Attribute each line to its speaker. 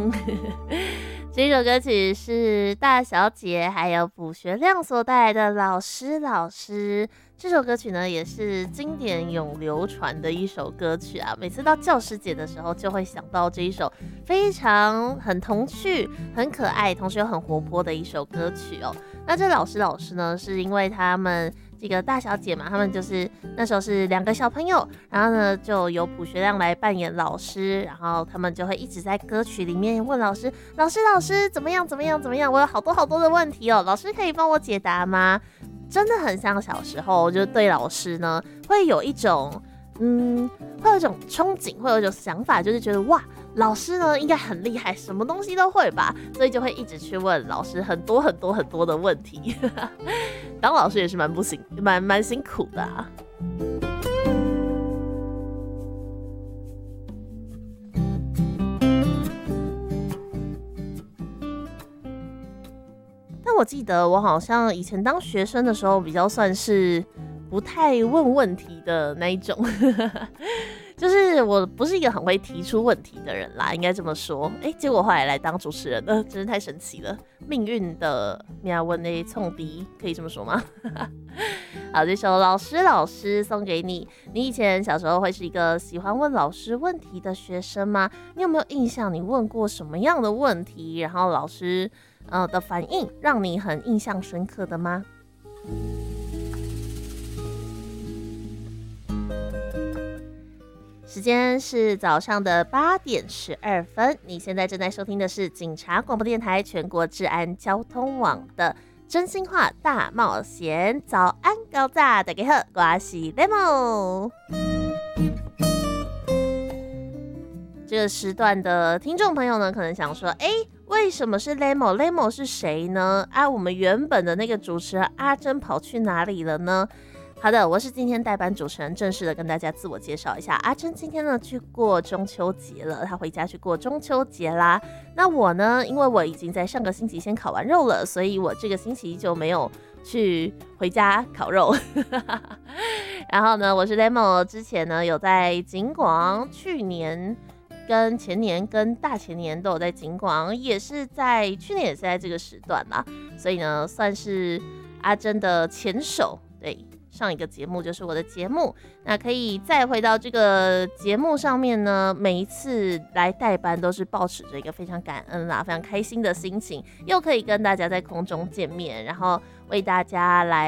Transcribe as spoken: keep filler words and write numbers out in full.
Speaker 1: 这首歌曲是大小姐还有卜学亮所带来的老师老师。这首歌曲呢也是经典永流传的一首歌曲啊，每次到教师节的时候就会想到这一首非常很童趣很可爱同时又很活泼的一首歌曲哦。那这老师老师呢是因为他们这个大小姐嘛，他们就是那时候是两个小朋友，然后呢就由卜学亮来扮演老师，然后他们就会一直在歌曲里面问老师，老师老师怎么样怎么样怎么样，我有好多好多的问题哦，老师可以帮我解答吗？真的很像小时候就对老师呢会有一种嗯，会有一种憧憬，会有一种想法，就是觉得哇，老师呢应该很厉害，什么东西都会吧，所以就会一直去问老师很多很多很多的问题。当老师也是蛮不辛蛮蛮辛苦的啊。但我记得我好像以前当学生的时候，比较算是不太问问题的那一种。就是我不是一个很会提出问题的人啦，应该这么说。哎、欸，结果后来来当主持人了，真是太神奇了，命运的命运的冲敌，可以这么说吗？好，这首老师老师送给你。你以前小时候会是一个喜欢问老师问题的学生吗？你有没有印象你问过什么样的问题，然后老师呃的反应让你很印象深刻的吗？时间是早上的八点十二分，你现在正在收听的是警察广播电台全国治安交通网的真心话大冒险。早安高炸，大家好，我是 Lemo。这个时段的听众朋友呢，可能想说，哎，为什么是 Lemo？Lemo 是谁呢？啊，我们原本的那个主持人阿珍跑去哪里了呢？好的，我是今天代班主持人，正式的跟大家自我介绍一下。阿珍今天呢去过中秋节了，她回家去过中秋节啦。那我呢，因为我已经在上个星期先烤完肉了，所以我这个星期就没有去回家烤肉。然后呢，我是 Lemo， 之前呢有在景广，去年跟前年跟大前年都有在景广，也是在去年也是在这个时段啦，所以呢算是阿珍的前手，对。上一个节目就是我的节目，那可以再回到这个节目上面呢，每一次来代班都是抱持着一个非常感恩啦、非常开心的心情，又可以跟大家在空中见面，然后为大家来